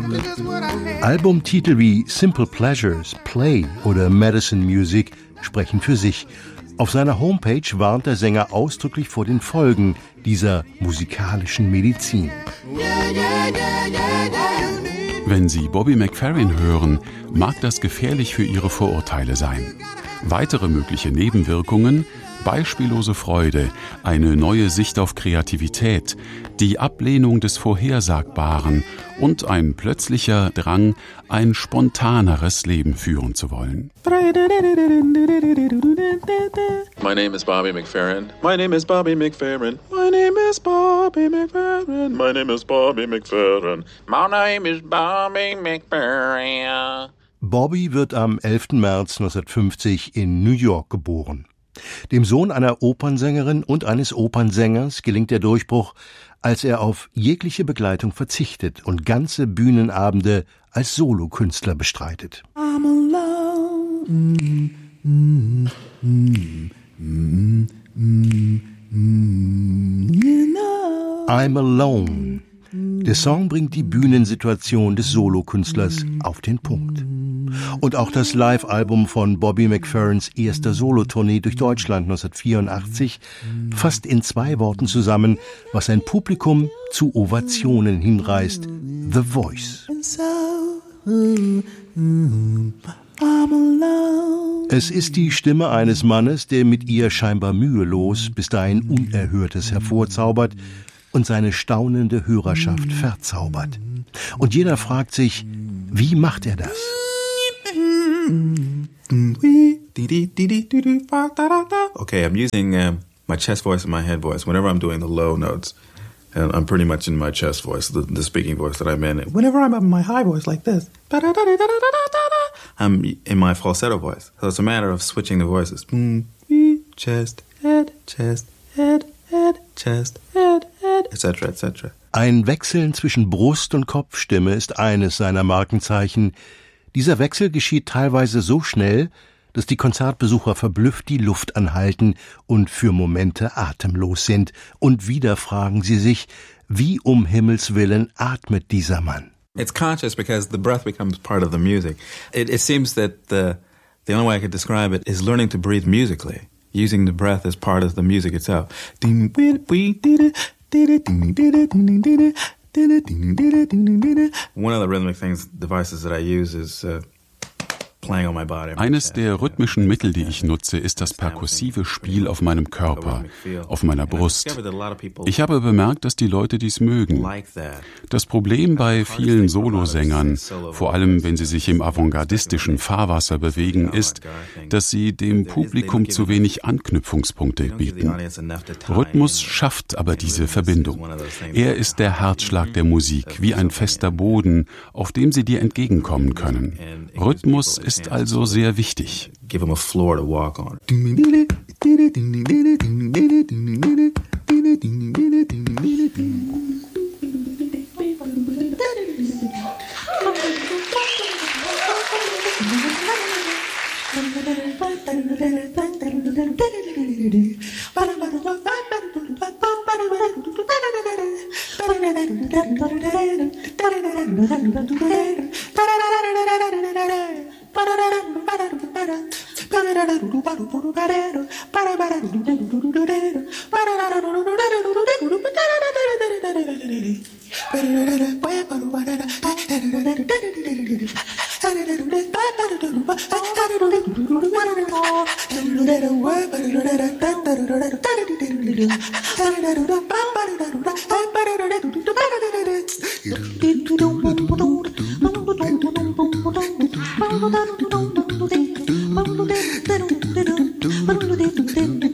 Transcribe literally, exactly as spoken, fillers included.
Albumtitel wie Simple Pleasures, Play oder Medicine Music sprechen für sich. Auf seiner Homepage warnt der Sänger ausdrücklich vor den Folgen dieser musikalischen Medizin. Wenn Sie Bobby McFerrin hören, mag das gefährlich für Ihre Vorurteile sein. Weitere mögliche Nebenwirkungen: beispiellose Freude, eine neue Sicht auf Kreativität, die Ablehnung des Vorhersagbaren und ein plötzlicher Drang, ein spontaneres Leben führen zu wollen. My name is Bobby McFerrin. My name is Bobby McFerrin. My name is Bobby McFerrin. My name is Bobby McFerrin. My name is Bobby McFerrin. Bobby wird am elften März neunzehnhundertfünfzig in New York geboren. Dem Sohn einer Opernsängerin und eines Opernsängers gelingt der Durchbruch, als er auf jegliche Begleitung verzichtet und ganze Bühnenabende als Solokünstler bestreitet. I'm alone. Mm, mm, mm, mm, mm, mm, you know. I'm Alone. Der Song bringt die Bühnensituation des Solokünstlers auf den Punkt. Und auch das Live-Album von Bobby McFerrins erster Solotournee durch Deutschland neunzehnhundertvierundachtzig fasst in zwei Worten zusammen, was ein Publikum zu Ovationen hinreißt: The Voice. Es ist die Stimme eines Mannes, der mit ihr scheinbar mühelos bis dahin Unerhörtes hervorzaubert und seine staunende Hörerschaft verzaubert. Und jeder fragt sich, wie macht er das? Okay, I'm using um, my chest voice and my head voice whenever I'm doing the low notes. And I'm pretty much in my chest voice, the, the speaking voice that I'm in. Whenever I'm in my high voice like this, I'm in my falsetto voice. So it's a matter of switching the voices. Chest, head, chest, head, head, chest, head, head, et cetera, et cetera. Ein Wechseln zwischen Brust- und Kopfstimme ist eines seiner Markenzeichen. Dieser Wechsel geschieht teilweise so schnell, dass die Konzertbesucher verblüfft die Luft anhalten und für Momente atemlos sind. Und wieder fragen sie sich, wie um Himmels Willen atmet dieser Mann? It's conscious because the breath becomes part of the music. It, it seems that the, the only way I could describe it is learning to breathe musically, using the breath as part of the music itself. One of the rhythmic things, devices that I use is uh, Eines der rhythmischen Mittel, die ich nutze, ist das perkussive Spiel auf meinem Körper, auf meiner Brust. Ich habe bemerkt, dass die Leute dies mögen. Das Problem bei vielen Solosängern, vor allem wenn sie sich im avantgardistischen Fahrwasser bewegen, ist, dass sie dem Publikum zu wenig Anknüpfungspunkte bieten. Rhythmus schafft aber diese Verbindung. Er ist der Herzschlag der Musik, wie ein fester Boden, auf dem sie dir entgegenkommen können. Rhythmus ist also sehr wichtig. Give him a floor to walk on. Thank you.